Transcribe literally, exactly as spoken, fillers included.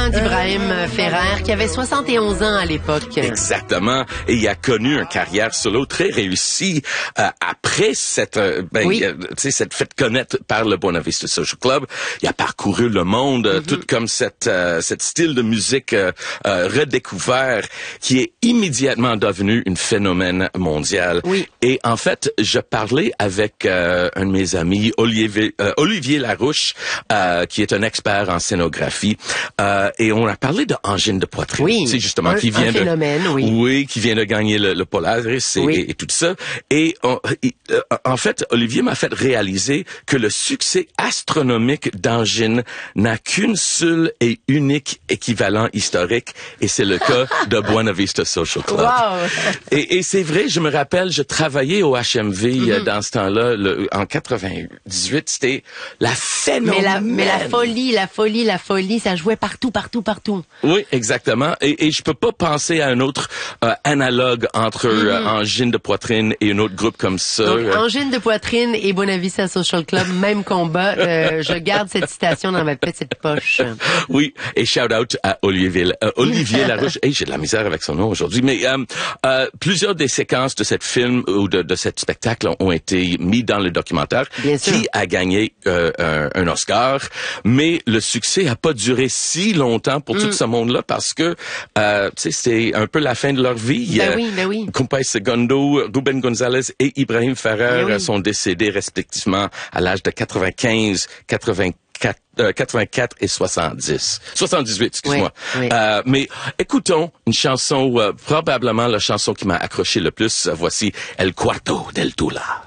enfant d'Ibrahim Ferrer, qui avait soixante et onze ans à l'époque. Exactement. Et il a connu une carrière solo très réussie euh, après cette, euh, ben, oui. euh, tu sais, cette fait connaître par le Buena Vista Social Club. Il a parcouru le monde, mm-hmm. tout comme cette, euh, cette style de musique euh, euh, redécouvert qui est immédiatement devenu un phénomène mondial. Oui. Et en fait, je parlais avec euh, un de mes amis, Olivier, euh, Olivier Larouche, euh, qui est un expert en scénographie, euh, et on a parlé de angine de poitrine. Oui. C'est justement un, qui vient un de phénomène, oui. Oui, qui vient de gagner le, le Polaris et, oui. et, et tout ça. Et on, et, euh, en fait, Olivier m'a fait réaliser que le succès astronomique d'Angine n'a qu'une seule et unique équivalent historique, et c'est le cas de Buena Vista Social Club. Wow. Et, et c'est vrai, je me rappelle, je travaillais au H M V mm-hmm. dans ce temps-là, le, en quatre-vingt-dix-huit, c'était la phénomène. Mais la, mais la folie, la folie, la folie, ça jouait partout, partout, partout. Oui, exactement. Et, et je peux pas penser à un autre euh, analogue entre mm-hmm. euh, angine de poitrine et un autre groupe comme ça. Donc, euh... angine de poitrine et Buena Vista Social Club, même combat. Euh, je garde cette citation dans ma petite poche. Oui, et shout out à Olivier, euh, Olivier Larouche. Hey, j'ai de la misère avec son nom aujourd'hui, mais euh, euh, plusieurs des séquences de cette film ou de, de cet spectacle ont été mis dans le documentaire, Bien sûr. qui a gagné euh, un, un Oscar, mais le succès a pas duré si longtemps pour mm. tout ce monde-là parce que euh, tu sais, c'est un peu la fin de leur vie. Ben oui, ben oui. Compay Segundo, Ruben Gonzalez et Ibrahim Ferrer oui. sont décédés respectivement à l'âge de quatre-vingt-quinze, quatre-vingt-quatre, euh, quatre-vingt-quatre et soixante-dix. soixante-dix-huit, excuse-moi. Oui, oui. Euh, mais écoutons une chanson, euh, probablement la chanson qui m'a accroché le plus. Voici El Cuarto del Tula.